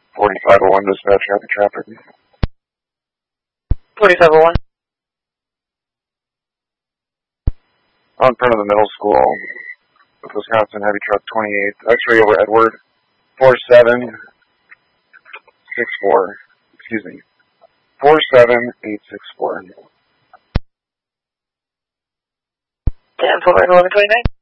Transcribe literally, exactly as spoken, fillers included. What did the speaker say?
forty-five oh one, dispatch, traffic, traffic. forty-five oh one. On front of the middle school, with Wisconsin Heavy Truck twenty-eight, X-ray over Edward, four seven six four, excuse me, four seven eight six four. ten four eleven twenty-nine.